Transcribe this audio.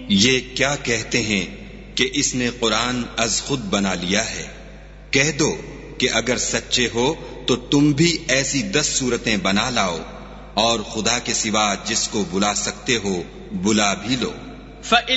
ये क्या कहते हैं कि इसने कुरान अज खुद बना लिया है। कह दो कि अगर सच्चे हो तो तुम भी ऐसी 10 सूरतें बना लाओ और खुदा के सिवा जिसको बुला सकते हो बुला भी लो।